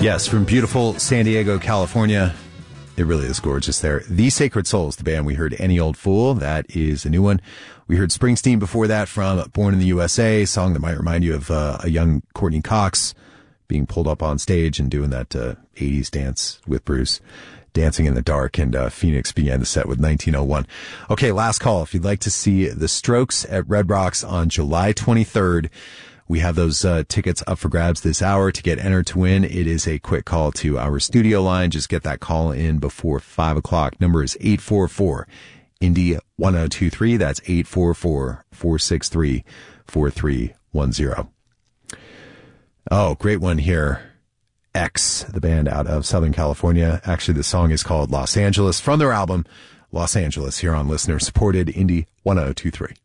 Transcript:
Yes, from beautiful San Diego, California. It really is gorgeous there. The Sacred Souls, the band. We heard Any Old Fool. That is a new one. We heard Springsteen before that from Born in the USA, a song that might remind you of a young Courtney Cox being pulled up on stage and doing that 80s dance with Bruce, Dancing in the Dark. And Phoenix began the set with 1901. Okay, last call. If you'd like to see The Strokes at Red Rocks on July 23rd, we have those tickets up for grabs this hour. To get entered to win, it is a quick call to our studio line. Just get that call in before 5 o'clock. Number is 844-INDY-1023. That's 844-463-4310. Oh, great one here. X, the band out of Southern California. Actually, the song is called Los Angeles from their album Los Angeles here on listener-supported Indy 1023.